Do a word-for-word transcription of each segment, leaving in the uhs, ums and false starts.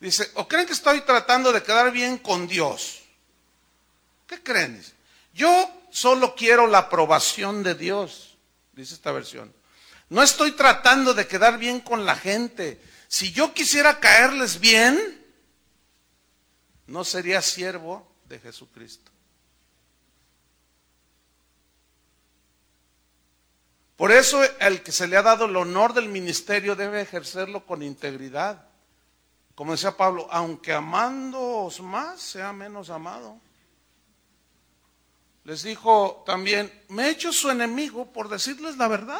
Dice, ¿o creen que estoy tratando de quedar bien con Dios? ¿Qué creen? Dice, yo solo quiero la aprobación de Dios, dice esta versión. No estoy tratando de quedar bien con la gente. Si yo quisiera caerles bien, no sería siervo de Jesucristo. Por eso el que se le ha dado el honor del ministerio debe ejercerlo con integridad. Como decía Pablo, aunque amándoos más, sea menos amado. Les dijo también, me he hecho su enemigo por decirles la verdad.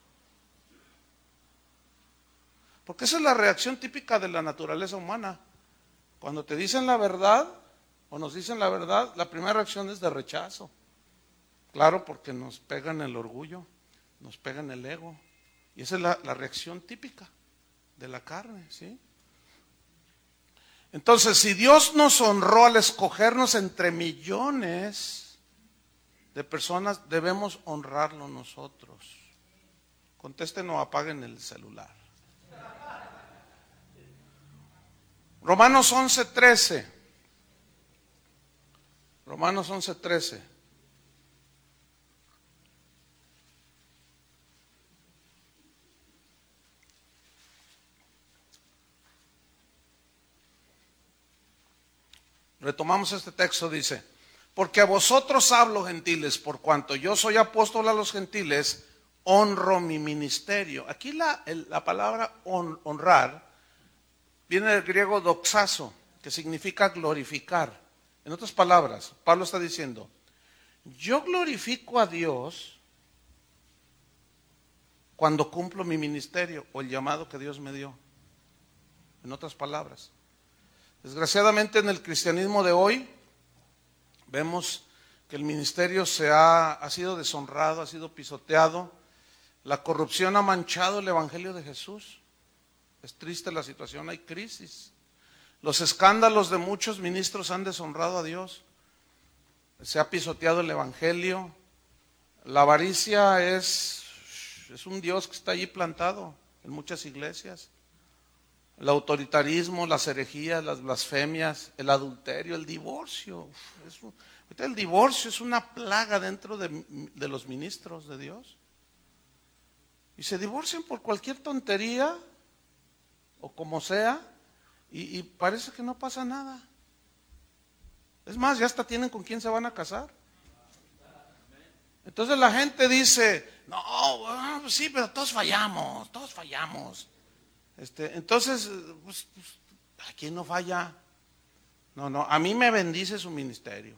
Porque esa es la reacción típica de la naturaleza humana. Cuando te dicen la verdad, o nos dicen la verdad, la primera reacción es de rechazo. Claro, porque nos pegan el orgullo, nos pegan el ego. Y esa es la, la reacción típica de la carne, ¿sí? Entonces, si Dios nos honró al escogernos entre millones de personas, debemos honrarlo nosotros. Contesten o apaguen el celular. Romanos once trece. Romanos once trece. Retomamos este texto, dice, porque a vosotros hablo, gentiles, por cuanto yo soy apóstol a los gentiles, honro mi ministerio. Aquí la, el, la palabra hon, honrar viene del griego doxazo, que significa glorificar. En otras palabras, Pablo está diciendo, yo glorifico a Dios cuando cumplo mi ministerio o el llamado que Dios me dio. En otras palabras, desgraciadamente en el cristianismo de hoy vemos que el ministerio se ha, ha sido deshonrado, ha sido pisoteado, la corrupción ha manchado el evangelio de Jesús. Es triste la situación, hay crisis. Los escándalos de muchos ministros han deshonrado a Dios. Se ha pisoteado el evangelio. La avaricia es, es un Dios que está allí plantado en muchas iglesias. El autoritarismo, las herejías, las blasfemias, el adulterio, el divorcio. Es un, el divorcio es una plaga dentro de, de los ministros de Dios. Y se divorcian por cualquier tontería o como sea, y, y parece que no pasa nada. Es más, ya hasta tienen con quién se van a casar. Entonces la gente dice, no, pues sí, pero todos fallamos, todos fallamos. Este, entonces, pues, pues, ¿a quién no falla? No, no, a mí me bendice su ministerio.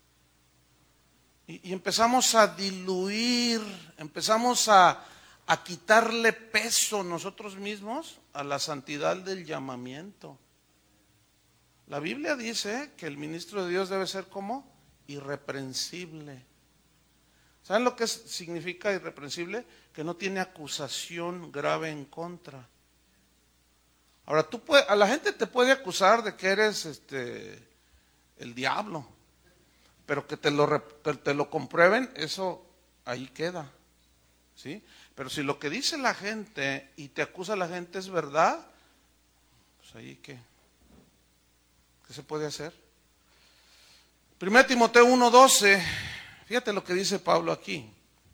Y, y empezamos a diluir, empezamos a, a quitarle peso nosotros mismos a la santidad del llamamiento. La Biblia dice que el ministro de Dios debe ser como irreprensible. ¿Saben lo que es, significa irreprensible? Que no tiene acusación grave en contra. Ahora, tú puede, a la gente te puede acusar de que eres este, el diablo, pero que te lo, te lo comprueben, eso ahí queda, ¿sí? Pero si lo que dice la gente y te acusa la gente es verdad, pues ahí qué, ¿qué se puede hacer? Primera Timoteo uno doce, fíjate lo que dice Pablo aquí.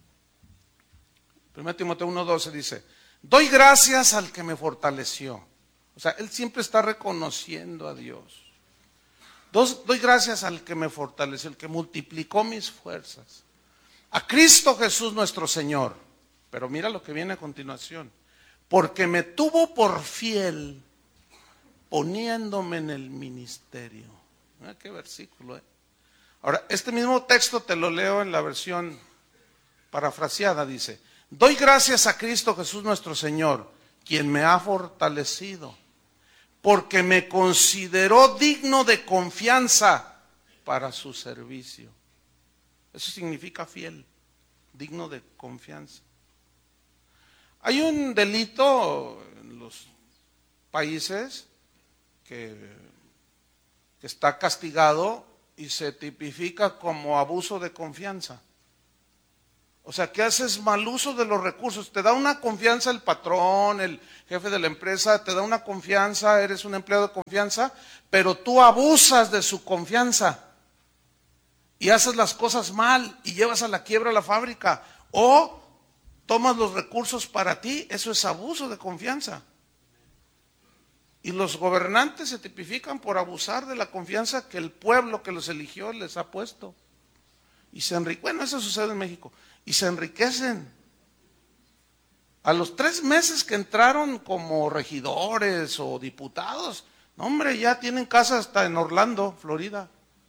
Primera Timoteo uno doce dice, doy gracias al que me fortaleció. O sea, él siempre está reconociendo a Dios. Dos, doy gracias al que me fortaleció, el que multiplicó mis fuerzas. A Cristo Jesús nuestro Señor. Pero mira lo que viene a continuación. Porque me tuvo por fiel poniéndome en el ministerio. Ah, qué versículo, ¿eh? Ahora, este mismo texto te lo leo en la versión parafraseada. Dice, doy gracias a Cristo Jesús nuestro Señor, quien me ha fortalecido, porque me consideró digno de confianza para su servicio. Eso significa fiel, digno de confianza. Hay un delito en los países que, que está castigado y se tipifica como abuso de confianza. O sea, que haces mal uso de los recursos. Te da una confianza el patrón, el jefe de la empresa, te da una confianza, eres un empleado de confianza, pero tú abusas de su confianza y haces las cosas mal y llevas a la quiebra la fábrica o tomas los recursos para ti. Eso es abuso de confianza. Y los gobernantes se tipifican por abusar de la confianza que el pueblo que los eligió les ha puesto. Y se enriquecen. Bueno, eso sucede en México. Y se enriquecen. A los tres meses que entraron como regidores o diputados, no, hombre, ya tienen casa hasta en Orlando, Florida.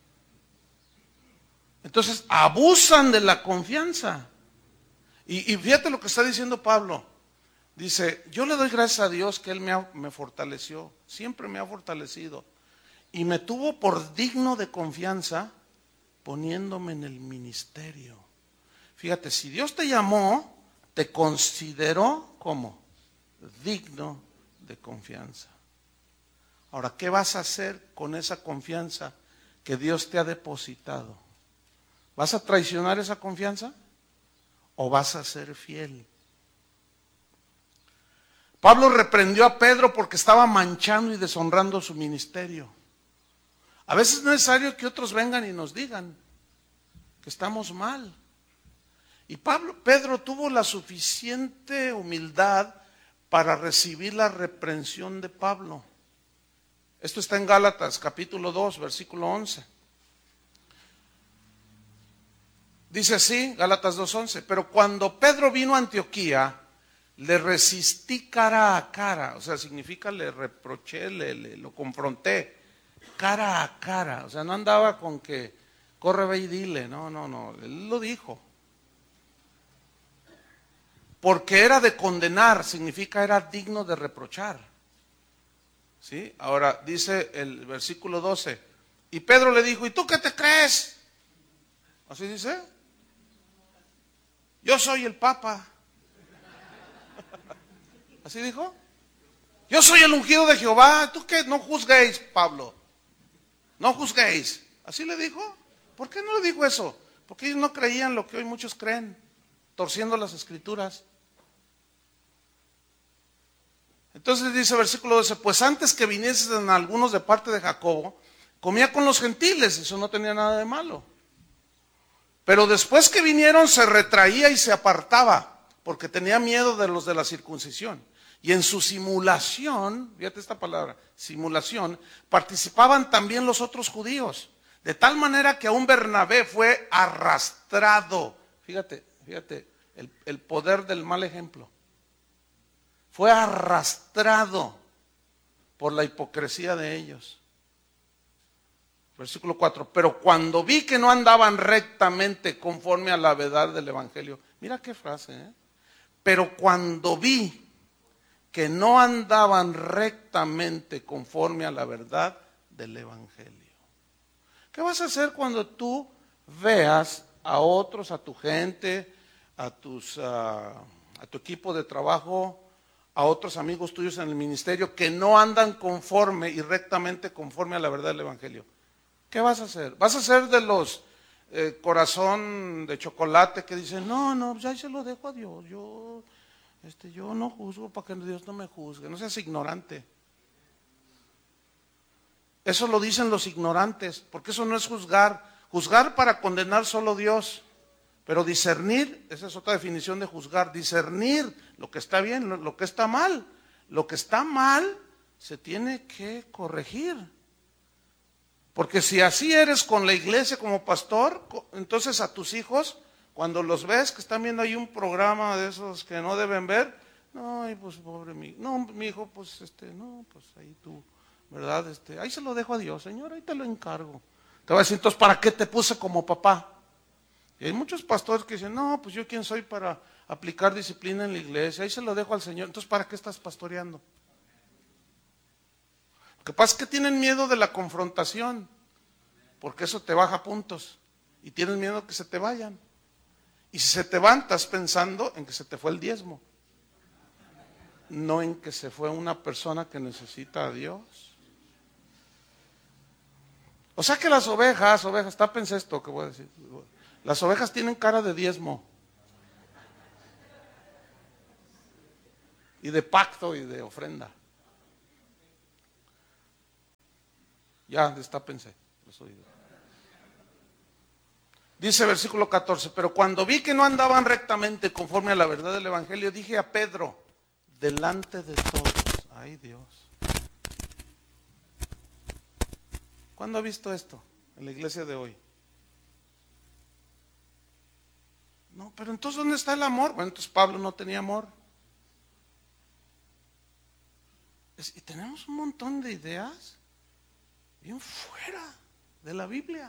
Entonces, abusan de la confianza. Y, y fíjate lo que está diciendo Pablo. Dice, yo le doy gracias a Dios que Él me, ha, me fortaleció, siempre me ha fortalecido. Y me tuvo por digno de confianza poniéndome en el ministerio. Fíjate, si Dios te llamó, te consideró como digno de confianza. Ahora, ¿qué vas a hacer con esa confianza que Dios te ha depositado? ¿Vas a traicionar esa confianza o vas a ser fiel? Pablo reprendió a Pedro porque estaba manchando y deshonrando su ministerio. A veces es necesario que otros vengan y nos digan que estamos mal. Y Pablo, Pedro tuvo la suficiente humildad para recibir la reprensión de Pablo. Esto está en Gálatas capítulo dos, versículo once. Dice así, Gálatas dos once, pero cuando Pedro vino a Antioquía, le resistí cara a cara, o sea, significa le reproché, le, le, lo confronté, cara a cara, o sea, no andaba con que corre, ve y dile, no, no, no, él lo dijo. Porque era de condenar, significa era digno de reprochar. ¿Sí? Ahora dice el versículo doce, y Pedro le dijo, ¿y tú qué te crees? ¿Así dice? Yo soy el Papa. ¿Así dijo? Yo soy el ungido de Jehová. ¿Tú qué? No juzguéis, Pablo. No juzguéis. ¿Así le dijo? ¿Por qué no le dijo eso? Porque ellos no creían lo que hoy muchos creen, torciendo las escrituras. Entonces dice versículo doce, pues antes que viniesen algunos de parte de Jacobo, comía con los gentiles, eso no tenía nada de malo. Pero después que vinieron se retraía y se apartaba, porque tenía miedo de los de la circuncisión. Y en su simulación, fíjate esta palabra, simulación, participaban también los otros judíos. De tal manera que aún Bernabé fue arrastrado. Fíjate, fíjate, el, el poder del mal ejemplo. Fue arrastrado por la hipocresía de ellos. Versículo cuatro, pero cuando vi que no andaban rectamente conforme a la verdad del evangelio. Mira qué frase, ¿eh? Pero cuando vi que no andaban rectamente conforme a la verdad del evangelio. ¿Qué vas a hacer cuando tú veas a otros, a tu gente, a, tus, uh, a tu equipo de trabajo, a otros amigos tuyos en el ministerio que no andan conforme y rectamente conforme a la verdad del evangelio? ¿Qué vas a hacer? ¿Vas a ser de los eh, corazón de chocolate que dicen, no, no, pues ahí se lo dejo a Dios, yo, este, yo no juzgo para que Dios no me juzgue? No seas ignorante. Eso lo dicen los ignorantes, porque eso no es juzgar. Juzgar para condenar solo Dios, pero discernir, esa es otra definición de juzgar, discernir lo que está bien, lo, lo que está mal. Lo que está mal se tiene que corregir. Porque si así eres con la iglesia como pastor, entonces a tus hijos, cuando los ves que están viendo ahí un programa de esos que no deben ver, no, ay, pues pobre mi, no, mi hijo, pues este, no, pues ahí tú, ¿verdad? Este, ahí se lo dejo a Dios, Señor, ahí te lo encargo. Te va a decir, entonces, ¿para qué te puse como papá? Y hay muchos pastores que dicen, no, pues yo quién soy para aplicar disciplina en la iglesia, ahí se lo dejo al Señor. Entonces, ¿para qué estás pastoreando? Lo que pasa es que tienen miedo de la confrontación, porque eso te baja puntos, y tienen miedo que se te vayan. Y si se te van, estás pensando en que se te fue el diezmo, no en que se fue una persona que necesita a Dios. O sea que las ovejas, ovejas, tápense esto que voy a decir. Las ovejas tienen cara de diezmo. y de pacto y de ofrenda. Ya, destápense los oídos. Dice versículo catorce, pero cuando vi que no andaban rectamente conforme a la verdad del evangelio, dije a Pedro, delante de todos, ay Dios. ¿Cuándo ha visto esto en la iglesia de hoy? No, pero entonces ¿dónde está el amor? Bueno, entonces Pablo no tenía amor. Y tenemos un montón de ideas bien fuera de la Biblia.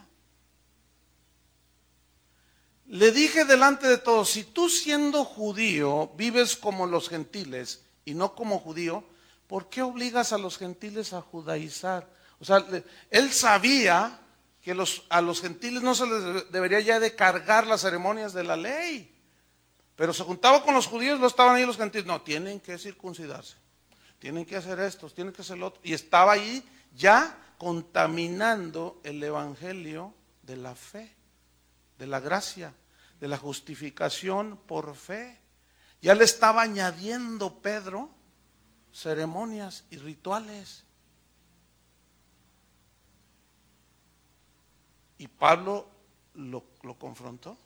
Le dije delante de todos, si tú siendo judío vives como los gentiles y no como judío, ¿por qué obligas a los gentiles a judaizar? O sea, él sabía que los, a los gentiles no se les debería ya de cargar las ceremonias de la ley. Pero se juntaba con los judíos, no estaban ahí los gentiles. No, tienen que circuncidarse, tienen que hacer esto, tienen que hacer lo otro. Y estaba ahí ya contaminando el evangelio de la fe, de la gracia, de la justificación por fe. Ya le estaba añadiendo Pedro ceremonias y rituales. Y Pablo lo, lo confrontó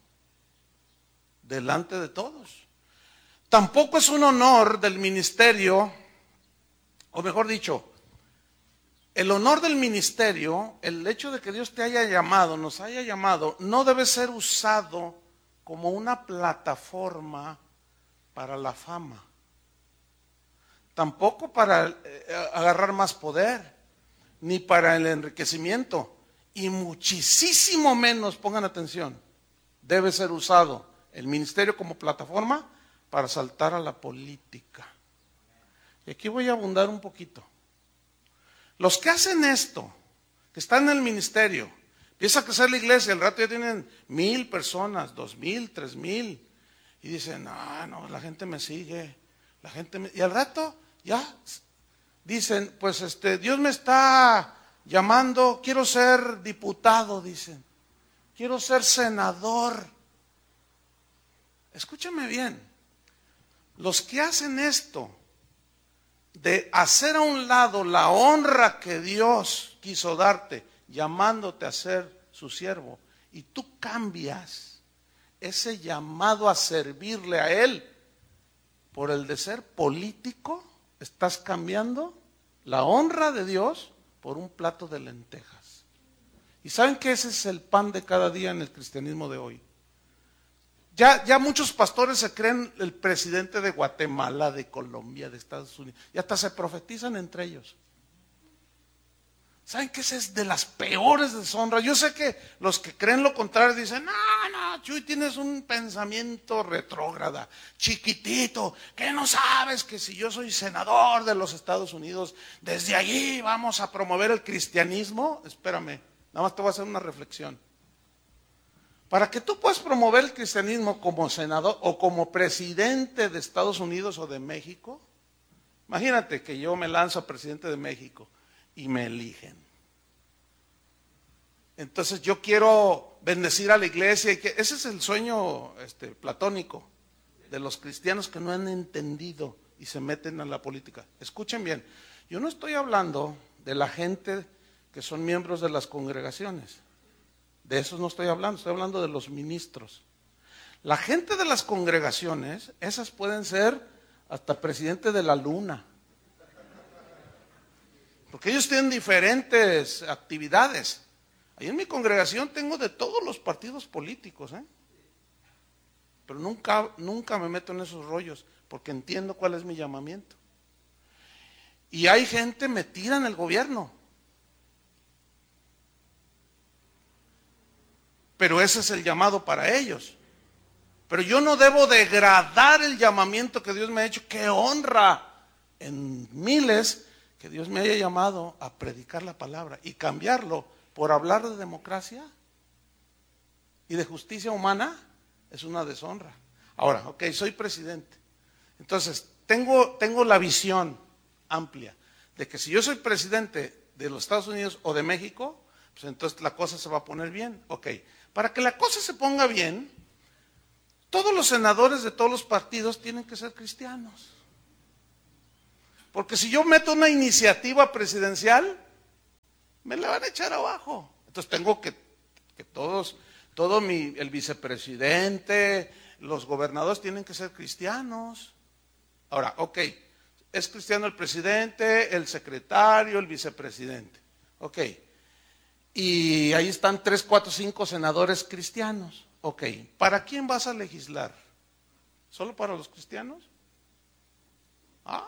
delante de todos. Tampoco es un honor del ministerio, o mejor dicho, el honor del ministerio, el hecho de que Dios te haya llamado, nos haya llamado, no debe ser usado como una plataforma para la fama. Tampoco para eh, agarrar más poder, ni para el enriquecimiento. Y muchísimo menos, pongan atención, debe ser usado el ministerio como plataforma para saltar a la política. Y aquí voy a abundar un poquito. Los que hacen esto, que están en el ministerio, empieza a crecer la iglesia, al rato ya tienen mil personas, dos mil, tres mil, y dicen, ah, no, la gente me sigue, la gente me... y al rato ya dicen, pues este, Dios me está llamando, quiero ser diputado, dicen, quiero ser senador. Escúchame bien, los que hacen esto, de hacer a un lado la honra que Dios quiso darte, llamándote a ser su siervo, y tú cambias ese llamado a servirle a Él por el de ser político, estás cambiando la honra de Dios por un plato de lentejas. ¿Y saben que ese es el pan de cada día en el cristianismo de hoy? Ya, ya muchos pastores se creen el presidente de Guatemala, de Colombia, de Estados Unidos, y hasta se profetizan entre ellos. ¿Saben que esa es de las peores deshonras? Yo sé que los que creen lo contrario dicen, no, no, Chuy, tienes un pensamiento retrógrada, chiquitito, que no sabes que si yo soy senador de los Estados Unidos, desde allí vamos a promover el cristianismo. Espérame, nada más te voy a hacer una reflexión. Para que tú puedas promover el cristianismo como senador o como presidente de Estados Unidos o de México, imagínate que yo me lanzo a presidente de México y me eligen. Entonces yo quiero bendecir a la iglesia, y que ese es el sueño este, platónico de los cristianos que no han entendido y se meten a la política. Escuchen bien, yo no estoy hablando de la gente que son miembros de las congregaciones. De esos no estoy hablando, estoy hablando de los ministros. La gente de las congregaciones, esas pueden ser hasta presidente de la luna. Porque ellos tienen diferentes actividades. Ahí en mi congregación tengo de todos los partidos políticos, ¿eh? Pero nunca, nunca me meto en esos rollos, porque entiendo cuál es mi llamamiento. Y hay gente metida en el gobierno. Pero ese es el llamado para ellos. Pero yo no debo degradar el llamamiento que Dios me ha hecho. ¡Qué honra! En miles que Dios me haya llamado a predicar la palabra y cambiarlo por hablar de democracia y de justicia humana es una deshonra. Ahora, ok, soy presidente. Entonces, tengo, tengo la visión amplia de que si yo soy presidente de los Estados Unidos o de México, pues entonces la cosa se va a poner bien. Ok. Para que la cosa se ponga bien, todos los senadores de todos los partidos tienen que ser cristianos. Porque si yo meto una iniciativa presidencial, me la van a echar abajo. Entonces tengo que, que todos, todo mi, el vicepresidente, los gobernadores tienen que ser cristianos. Ahora, ok, es cristiano el presidente, el secretario, el vicepresidente. Ok, y ahí están tres, cuatro, cinco senadores cristianos. Ok, ¿para quién vas a legislar? ¿Solo para los cristianos? ¿Ah?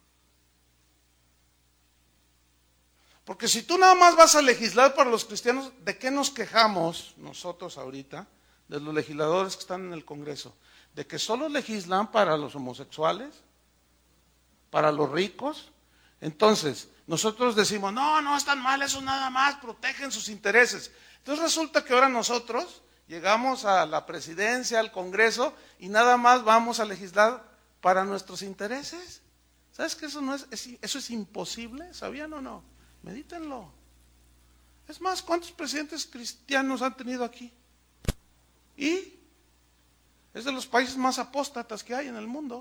Porque si tú nada más vas a legislar para los cristianos, ¿de qué nos quejamos nosotros ahorita? De los legisladores que están en el Congreso. ¿De que solo legislan para los homosexuales? ¿Para los ricos? Entonces, nosotros decimos, no, no están mal, eso nada más, protegen sus intereses. Entonces resulta que ahora nosotros llegamos a la presidencia, al Congreso, y nada más vamos a legislar para nuestros intereses. ¿Sabes que eso no es, es eso es imposible? ¿Sabían o no? Medítenlo. Es más, ¿cuántos presidentes cristianos han tenido aquí? Y es de los países más apóstatas que hay en el mundo.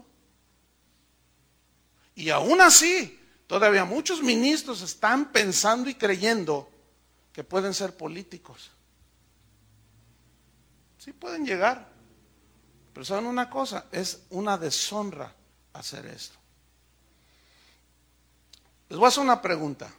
Y aún así, todavía muchos ministros están pensando y creyendo que pueden ser políticos. Sí pueden llegar, pero saben una cosa, es una deshonra hacer esto. Les voy a hacer una pregunta.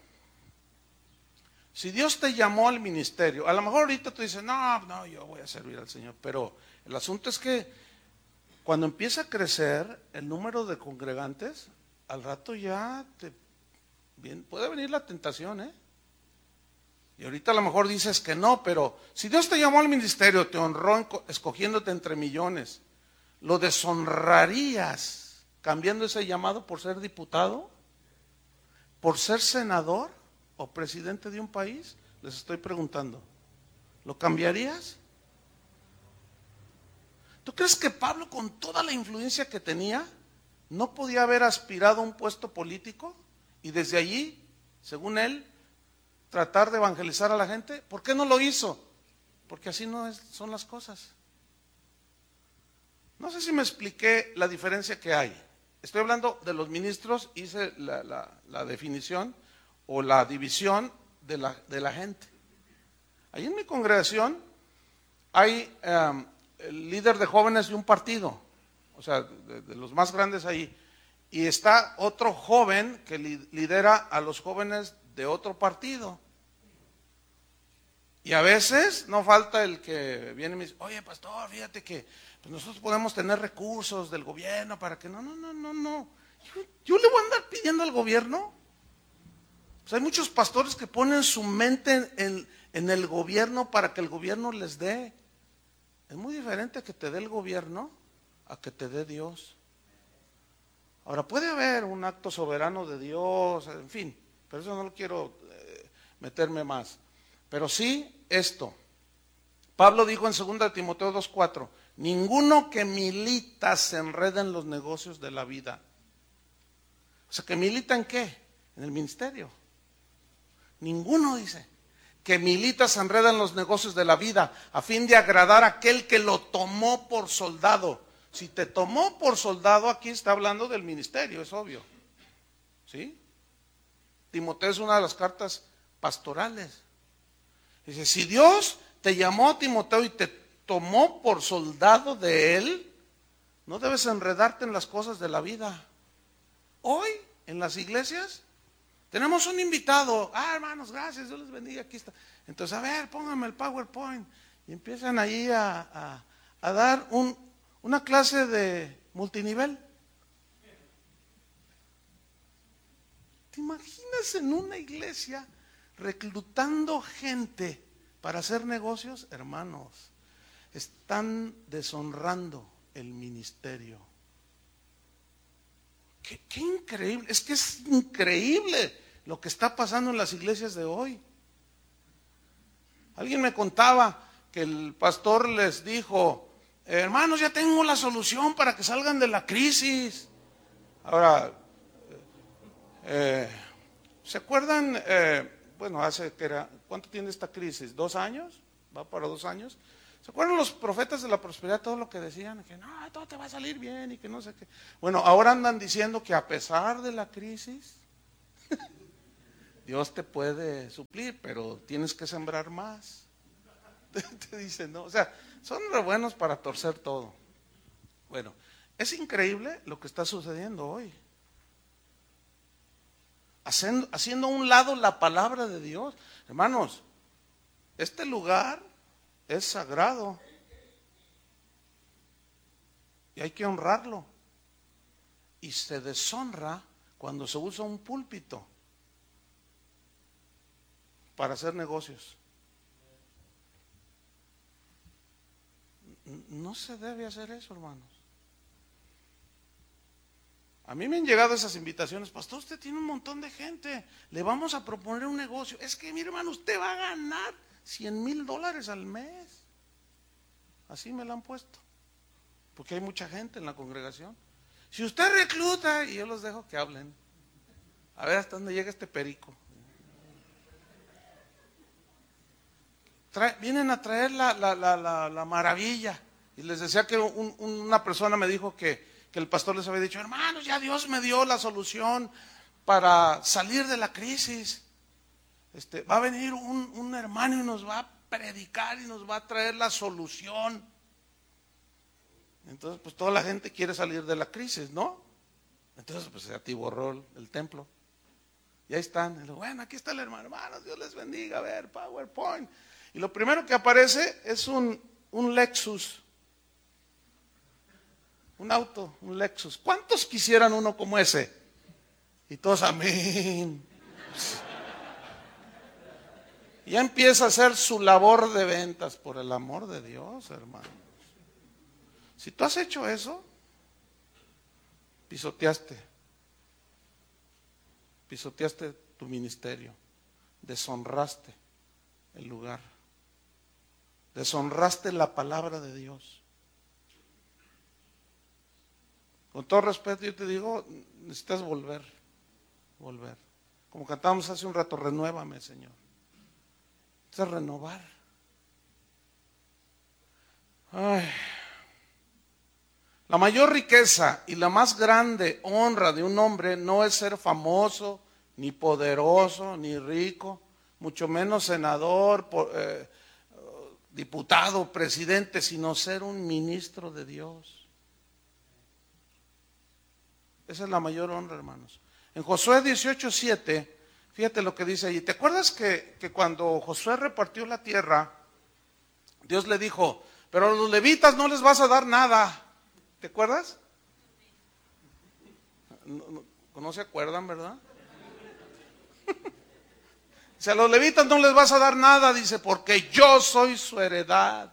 Si Dios te llamó al ministerio, a lo mejor ahorita tú dices, no, no, yo voy a servir al Señor, pero el asunto es que cuando empieza a crecer el número de congregantes, al rato ya te, bien, puede venir la tentación, ¿eh? Y ahorita a lo mejor dices que no, pero si Dios te llamó al ministerio, te honró escogiéndote entre millones, ¿lo deshonrarías cambiando ese llamado por ser diputado? ¿Por ser senador o presidente de un país? Les estoy preguntando. ¿Lo cambiarías? ¿Tú crees que Pablo, con toda la influencia que tenía, no podía haber aspirado a un puesto político y desde allí, según él, tratar de evangelizar a la gente? ¿Por qué no lo hizo? Porque así no es, son las cosas. No sé si me expliqué la diferencia que hay. Estoy hablando de los ministros, hice la, la, la definición o la división de la, de la gente. Ahí en mi congregación hay um, el líder de jóvenes de un partido, o sea, de, de los más grandes ahí, y está otro joven que li, lidera a los jóvenes de otro partido. Y a veces no falta el que viene y me dice, oye pastor, fíjate que pues nosotros podemos tener recursos del gobierno para que no, no, no, no, no. Yo, yo le voy a andar pidiendo al gobierno. Pues hay muchos pastores que ponen su mente en, en el gobierno para que el gobierno les dé. Es muy diferente que te dé el gobierno a que te dé Dios. Ahora puede haber un acto soberano de Dios, en fin, pero eso no lo quiero eh, meterme más. Pero sí esto. Pablo dijo en segunda de Timoteo dos cuatro, ninguno que milita se enreda en los negocios de la vida. O sea, ¿que milita en qué? En el ministerio. Ninguno, dice, que milita se enreda en los negocios de la vida a fin de agradar a aquel que lo tomó por soldado. Si te tomó por soldado, aquí está hablando del ministerio, es obvio. ¿Sí? Timoteo es una de las cartas pastorales. Dice, si Dios te llamó a Timoteo y te tomó por soldado de él, no debes enredarte en las cosas de la vida. Hoy, en las iglesias, tenemos un invitado. Ah, hermanos, gracias, Dios les bendiga, aquí está. Entonces, a ver, pónganme el PowerPoint. Y empiezan ahí a, a, a dar un, una clase de multinivel. ¿Te imaginas en una iglesia reclutando gente para hacer negocios? Hermanos, están deshonrando el ministerio. Qué, qué increíble, es que es increíble lo que está pasando en las iglesias de hoy. Alguien me contaba que el pastor les dijo, hermanos, ya tengo la solución para que salgan de la crisis. Ahora, eh, ¿se acuerdan? Eh, bueno, hace que era, ¿cuánto tiene esta crisis? ¿Dos años? ¿Va para dos años? ¿Se acuerdan los profetas de la prosperidad todo lo que decían? Que no, todo te va a salir bien y que no sé qué. Bueno, ahora andan diciendo que a pesar de la crisis, Dios te puede suplir, pero tienes que sembrar más. Te, te dicen, ¿no? O sea, son re buenos para torcer todo. Bueno, es increíble lo que está sucediendo hoy. Haciendo, haciendo a un lado la palabra de Dios. Hermanos, este lugar es sagrado y hay que honrarlo. Y se deshonra cuando se usa un púlpito para hacer negocios. No se debe hacer eso, hermanos. A mí me han llegado esas invitaciones. Pastor, usted tiene un montón de gente, le vamos a proponer un negocio. Es que, mi hermano, usted va a ganar cien mil dólares al mes. Así me lo han puesto, porque hay mucha gente en la congregación. Si usted recluta, y yo los dejo que hablen, a ver hasta dónde llega este perico. Trae, vienen a traer la, la, la, la, la maravilla. Y les decía que un, una persona me dijo que, que el pastor les había dicho, hermanos, ya Dios me dio la solución para salir de la crisis. Este, va a venir un, un hermano y nos va a predicar y nos va a traer la solución. Entonces, pues toda la gente quiere salir de la crisis, ¿no? Entonces, pues se atiborró el, el templo. Y ahí están. Y digo, bueno, aquí está el hermano, hermanos, Dios les bendiga, a ver, PowerPoint. Y lo primero que aparece es un, un Lexus. Un auto, un Lexus. ¿Cuántos quisieran uno como ese? Y todos, amén. Y ya empieza a hacer su labor de ventas, por el amor de Dios, hermano. Si tú has hecho eso, pisoteaste, pisoteaste tu ministerio, deshonraste el lugar, deshonraste la palabra de Dios. Con todo respeto yo te digo, necesitas volver, volver. Como cantábamos hace un rato, renuévame, Señor. Necesitas renovar. Ay. La mayor riqueza y la más grande honra de un hombre no es ser famoso, ni poderoso, ni rico, mucho menos senador, eh, diputado, presidente, sino ser un ministro de Dios. Esa es la mayor honra, hermanos. En Josué dieciocho siete, fíjate lo que dice allí. ¿Te acuerdas que, que cuando Josué repartió la tierra, Dios le dijo, pero a los levitas no les vas a dar nada? ¿Te acuerdas? No, no, no se acuerdan, ¿verdad? Si a los levitas no les vas a dar nada, dice, porque yo soy su heredad.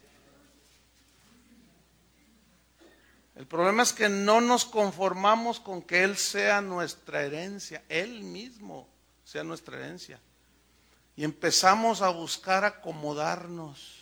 El problema es que no nos conformamos con que Él sea nuestra herencia, Él mismo sea nuestra herencia. Y empezamos a buscar acomodarnos.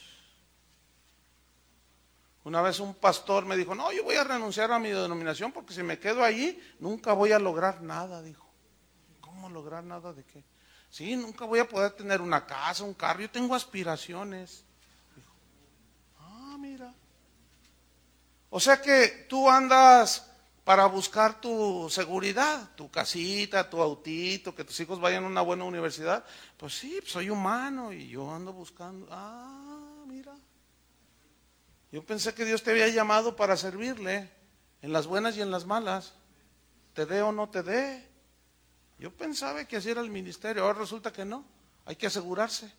Una vez un pastor me dijo, no, yo voy a renunciar a mi denominación porque si me quedo allí, nunca voy a lograr nada, dijo. ¿Cómo lograr nada de qué? Sí, nunca voy a poder tener una casa, un carro, yo tengo aspiraciones. Dijo, ah, mira. O sea que tú andas para buscar tu seguridad, tu casita, tu autito, que tus hijos vayan a una buena universidad. Pues sí, soy humano y yo ando buscando, ah, mira. Yo pensé que Dios te había llamado para servirle en las buenas y en las malas, te dé o no te dé. Yo pensaba que así era el ministerio, ahora resulta que no, hay que asegurarse.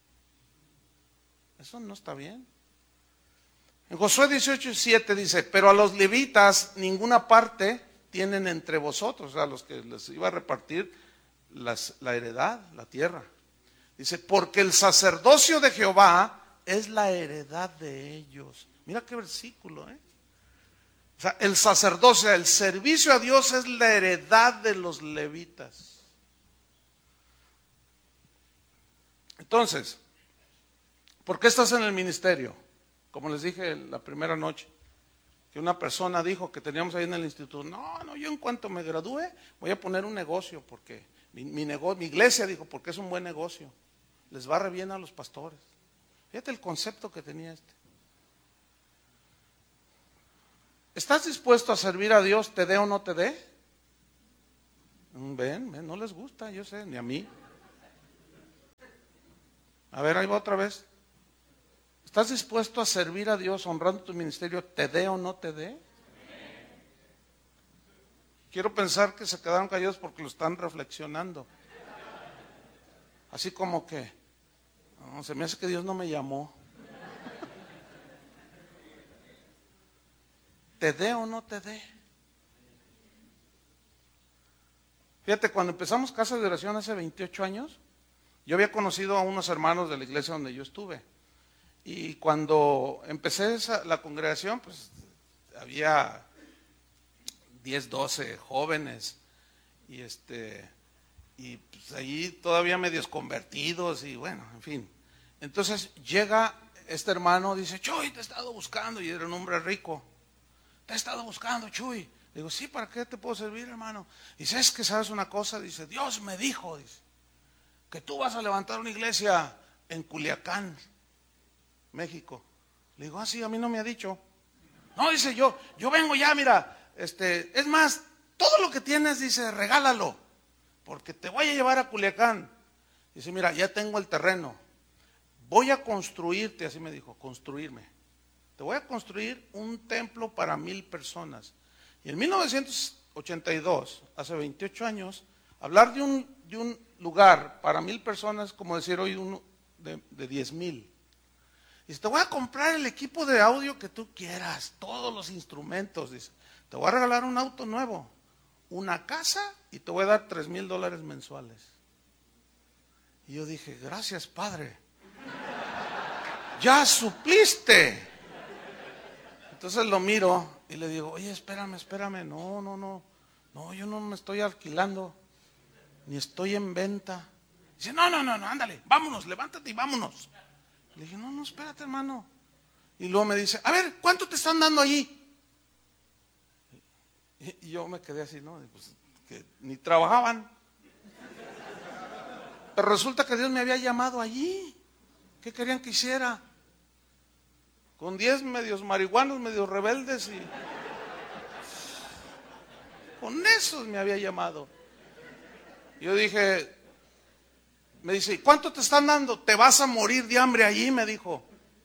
Eso no está bien. En Josué dieciocho siete dice, pero a los levitas ninguna parte tienen entre vosotros, a los que les iba a repartir las, la heredad, la tierra. Dice, porque el sacerdocio de Jehová es la heredad de ellos. Mira qué versículo, ¿eh? O sea, el sacerdocio, el servicio a Dios es la heredad de los levitas. Entonces, ¿por qué estás en el ministerio? Como les dije la primera noche, que una persona dijo que teníamos ahí en el instituto, no, no, yo en cuanto me gradúe voy a poner un negocio, porque mi, mi, negocio, mi iglesia dijo, porque es un buen negocio, les va re bien a los pastores. Fíjate el concepto que tenía este. ¿Estás dispuesto a servir a Dios, te dé o no te dé? Ven, ven, no les gusta, yo sé, ni a mí. A ver, ahí va otra vez. ¿Estás dispuesto a servir a Dios honrando tu ministerio, te dé o no te dé? Quiero pensar que se quedaron callados porque lo están reflexionando. Así como que, no, se me hace que Dios no me llamó. ¿Te dé o no te dé? Fíjate, cuando empezamos Casa de Oración hace veintiocho años, yo había conocido a unos hermanos de la iglesia donde yo estuve. Y cuando empecé esa, la congregación, pues había diez, doce jóvenes. Y este y pues allí todavía medios convertidos y bueno, en fin. Entonces llega este hermano, dice, Chuy, te he estado buscando. Y era un hombre rico. Te he estado buscando, Chuy. Le digo, sí, ¿para qué te puedo servir, hermano? Dice, es que sabes una cosa, dice, Dios me dijo, dice, que tú vas a levantar una iglesia en Culiacán, México. Le digo, ah, sí, a mí no me ha dicho. No, dice, yo, yo vengo ya, mira, este, es más, todo lo que tienes, dice, regálalo, porque te voy a llevar a Culiacán. Dice, mira, ya tengo el terreno, voy a construirte, así me dijo, construirme. Te voy a construir un templo para mil personas. Y en mil novecientos ochenta y dos, hace veintiocho años, hablar de un, de un lugar para mil personas, como decir hoy uno de, de diez mil. Dice, te voy a comprar el equipo de audio que tú quieras, todos los instrumentos. Dice, te voy a regalar un auto nuevo, una casa y te voy a dar tres mil dólares mensuales. Y yo dije, gracias, Padre. Ya supliste. Entonces lo miro y le digo, oye, espérame, espérame, no, no, no, no, yo no me estoy alquilando, ni estoy en venta. Dice, no, no, no, no, ándale, vámonos, levántate y vámonos. Le dije, no, no, espérate, hermano. Y luego me dice, a ver, ¿cuánto te están dando allí? Y yo me quedé así, ¿no? Pues que ni trabajaban. Pero resulta que Dios me había llamado allí. ¿Qué querían que hiciera? Con diez medios marihuanos, medios rebeldes y con esos me había llamado. Yo dije, me dice, ¿cuánto te están dando? Te vas a morir de hambre allí, me dijo.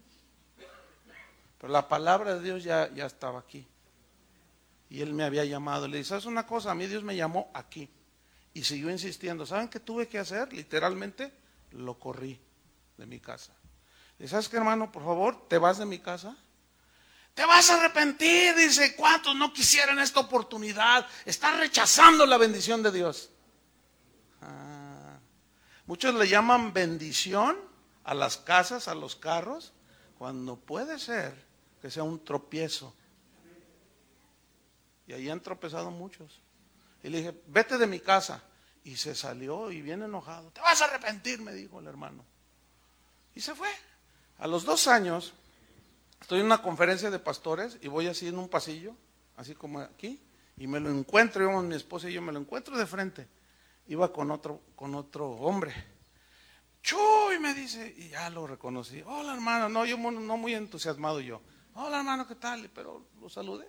Pero la palabra de Dios ya, ya estaba aquí. Y él me había llamado. Le dije, ¿sabes una cosa? A mí Dios me llamó aquí. Y siguió insistiendo. ¿Saben qué tuve que hacer? Literalmente, lo corrí de mi casa. ¿Y sabes qué, hermano? Por favor, ¿te vas de mi casa? Te vas a arrepentir, dice. ¿Cuántos no quisieran esta oportunidad? Estás rechazando la bendición de Dios. Ah, muchos le llaman bendición a las casas, a los carros, cuando puede ser que sea un tropiezo. Y ahí han tropezado muchos. Y le dije, vete de mi casa. Y se salió y bien enojado. Te vas a arrepentir, me dijo el hermano. Y se fue. A los dos años, estoy en una conferencia de pastores y voy así en un pasillo, así como aquí, y me lo encuentro, íbamos mi esposa y yo, me lo encuentro de frente. Iba con otro, con otro hombre. Chuy, me dice, y ya lo reconocí. Hola, hermano, no, yo no muy entusiasmado yo. Hola, hermano, ¿qué tal? Pero lo saludé.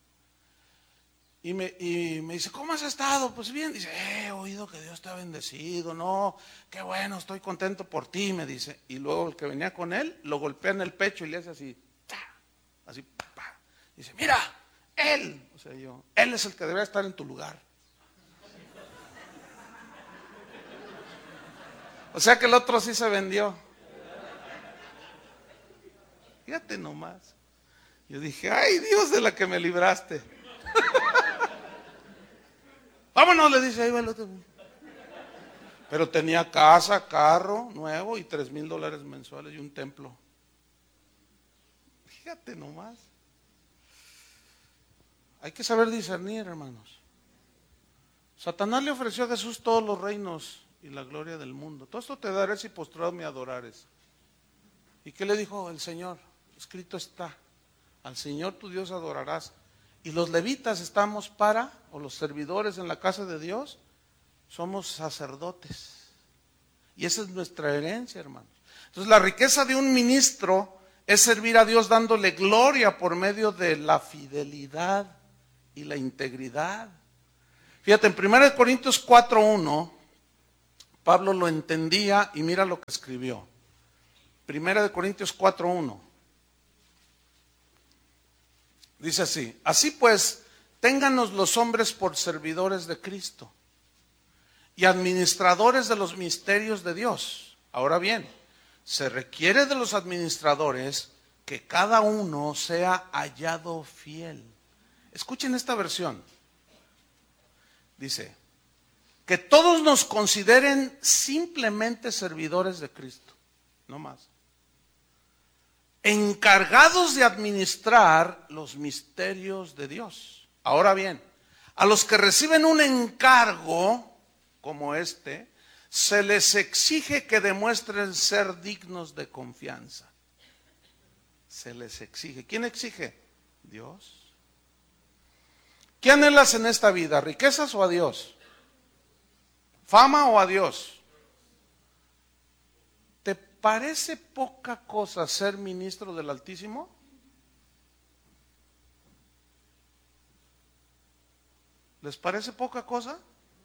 Y me, y me dice, ¿cómo has estado? Pues bien, dice, eh, he oído que Dios te ha bendecido, no, qué bueno, estoy contento por ti, me dice. Y luego el que venía con él, lo golpea en el pecho y le hace así, ¡ta! Así, pa. Dice, mira, él, o sea yo, él es el que debería estar en tu lugar. O sea que el otro sí se vendió. Fíjate nomás. Yo dije, ay Dios de la que me libraste. Vámonos, le dice, ahí va el otro. Pero tenía casa, carro nuevo y tres mil dólares mensuales y un templo. Fíjate nomás. Hay que saber discernir, hermanos. Satanás le ofreció a Jesús todos los reinos y la gloria del mundo. Todo esto te daré si postrado me adorares. ¿Y qué le dijo el Señor? Escrito está, al Señor tu Dios adorarás. Y los levitas estamos para, o los servidores en la casa de Dios, somos sacerdotes. Y esa es nuestra herencia, hermanos. Entonces la riqueza de un ministro es servir a Dios dándole gloria por medio de la fidelidad y la integridad. Fíjate, en primera Corintios cuatro uno, Pablo lo entendía y mira lo que escribió. primera Corintios cuatro uno. Dice así: así pues, téngannos los hombres por servidores de Cristo y administradores de los misterios de Dios. Ahora bien, se requiere de los administradores que cada uno sea hallado fiel. Escuchen esta versión. Dice, que todos nos consideren simplemente servidores de Cristo, no más. Encargados de administrar los misterios de Dios. Ahora bien, a los que reciben un encargo como este, se les exige que demuestren ser dignos de confianza. Se les exige. ¿Quién exige? Dios. ¿Qué anhelas en esta vida? ¿Riquezas o a Dios? ¿Fama o a Dios? ¿Te parece poca cosa ser ministro del Altísimo? ¿Les parece poca cosa?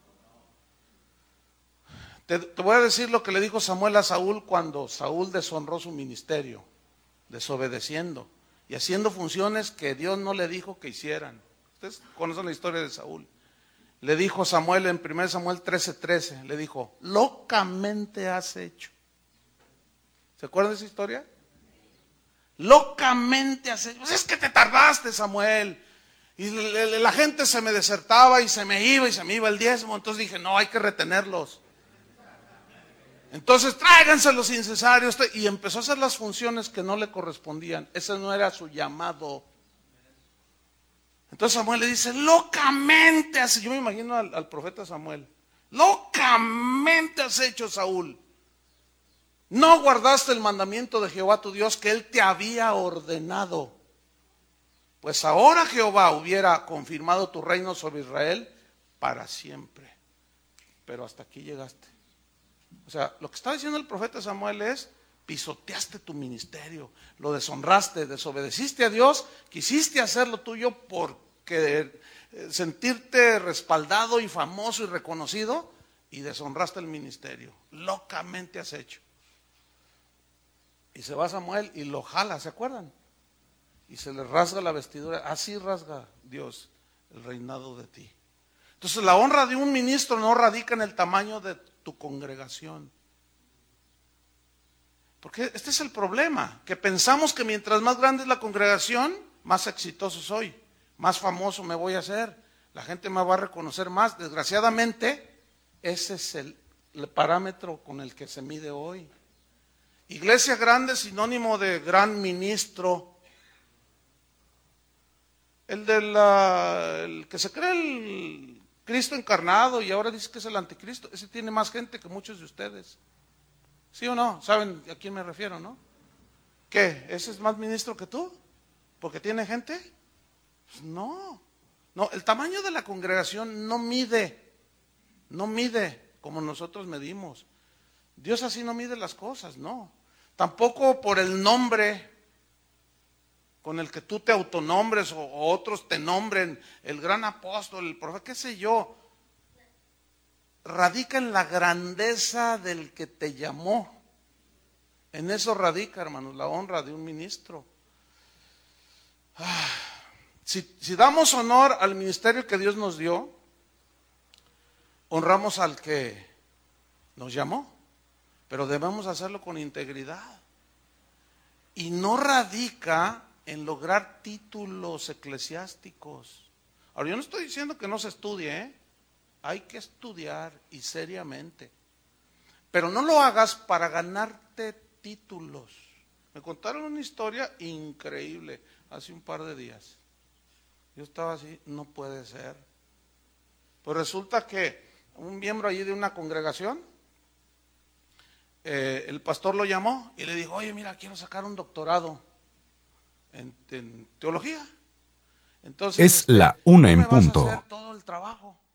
Te, te voy a decir lo que le dijo Samuel a Saúl cuando Saúl deshonró su ministerio, desobedeciendo y haciendo funciones que Dios no le dijo que hicieran. Ustedes conocen la historia de Saúl. Le dijo Samuel en primera Samuel trece trece, le dijo, locamente has hecho. ¿Se acuerdan de esa historia? Locamente has hecho. Pues es que te tardaste, Samuel. Y la gente se me desertaba y se me iba y se me iba el diezmo. Entonces dije, no, hay que retenerlos. Entonces tráiganse los incensarios. Y empezó a hacer las funciones que no le correspondían. Ese no era su llamado. Entonces Samuel le dice, locamente has hecho. Yo me imagino al, al profeta Samuel. Locamente has hecho, Saúl. No guardaste el mandamiento de Jehová tu Dios que él te había ordenado. Pues ahora Jehová hubiera confirmado tu reino sobre Israel para siempre. Pero hasta aquí llegaste. O sea, lo que está diciendo el profeta Samuel es, pisoteaste tu ministerio, lo deshonraste, desobedeciste a Dios, quisiste hacer lo tuyo porque sentirte respaldado y famoso y reconocido y deshonraste el ministerio. Locamente has hecho. Y se va Samuel y lo jala, ¿se acuerdan? Y se le rasga la vestidura. Así rasga Dios el reinado de ti. Entonces la honra de un ministro no radica en el tamaño de tu congregación. Porque este es el problema, que pensamos que mientras más grande es la congregación, más exitoso soy, más famoso me voy a hacer, la gente me va a reconocer más. Desgraciadamente, ese es el, el parámetro con el que se mide hoy. Iglesia grande es sinónimo de gran ministro. El, de la, el que se cree el Cristo encarnado y ahora dice que es el anticristo, ese tiene más gente que muchos de ustedes. ¿Sí o no? ¿Saben a quién me refiero, no? ¿Qué? ¿Ese es más ministro que tú? ¿Porque tiene gente? Pues no. No, el tamaño de la congregación no mide, no mide como nosotros medimos. Dios así no mide las cosas, no. Tampoco por el nombre con el que tú te autonombres o, o otros te nombren, el gran apóstol, el profeta, qué sé yo. Radica en la grandeza del que te llamó. En eso radica, hermanos, la honra de un ministro. Ah, si, si damos honor al ministerio que Dios nos dio, honramos al que nos llamó, pero debemos hacerlo con integridad. Y no radica en lograr títulos eclesiásticos. Ahora, yo no estoy diciendo que no se estudie, ¿eh? Hay que estudiar y seriamente, pero no lo hagas para ganarte títulos. Me contaron una historia increíble hace un par de días. Yo estaba así, no puede ser. Pues resulta que un miembro allí de una congregación, eh, el pastor lo llamó y le dijo, oye, mira, quiero sacar un doctorado en, en teología. Entonces, es la una en ¿cómo me vas a punto. hacer todo el trabajo?